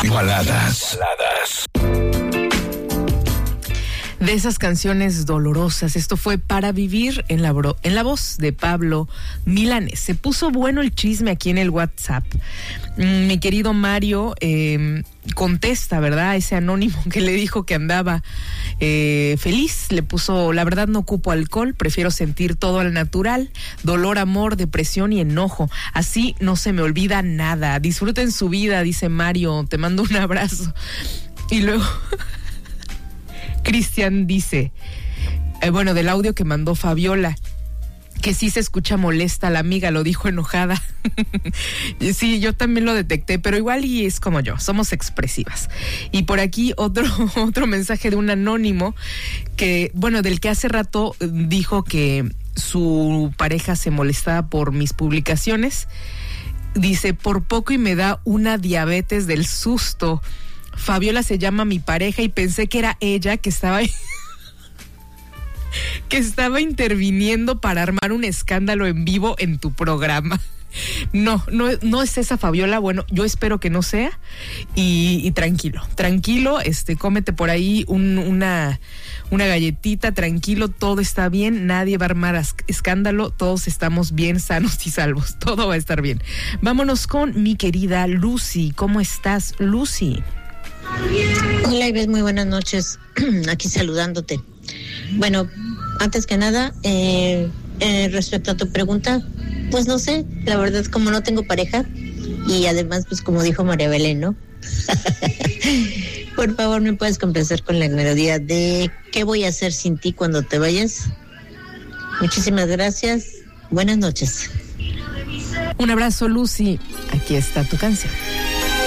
Baladas. De esas canciones dolorosas, esto fue Para Vivir en la voz de Pablo Milanés. Se puso bueno el chisme aquí en el WhatsApp. Mi querido Mario contesta, ¿verdad? Ese anónimo que le dijo que andaba feliz, le puso: la verdad no ocupo alcohol, prefiero sentir todo al natural, dolor, amor, depresión y enojo, así no se me olvida nada. Disfruten su vida, dice Mario, te mando un abrazo. Y luego Cristian dice, bueno, del audio que mandó Fabiola, que sí se escucha molesta la amiga, lo dijo enojada. Sí, yo también lo detecté, pero igual y es como yo, somos expresivas. Y por aquí otro mensaje de un anónimo que, bueno, del que hace rato dijo que su pareja se molestaba por mis publicaciones. Dice, por poco y me da una diabetes del susto. Fabiola se llama mi pareja y pensé que era ella que estaba interviniendo para armar un escándalo en vivo en tu programa. No es esa Fabiola. Bueno, yo espero que no sea. Y tranquilo, cómete por ahí una galletita, tranquilo, todo está bien, nadie va a armar escándalo, todos estamos bien, sanos y salvos, todo va a estar bien. Vámonos con mi querida Lucy. ¿Cómo estás, Lucy? Hola, Ives, muy buenas noches. Aquí saludándote. Bueno, antes que nada, respecto a tu pregunta, pues no sé, la verdad, como no tengo pareja, y además, pues como dijo María Belén, ¿no? Por favor, ¿me puedes complacer con la melodía de ¿Qué voy a hacer sin ti cuando te vayas? Muchísimas gracias. Buenas noches. Un abrazo, Lucy. Aquí está tu canción.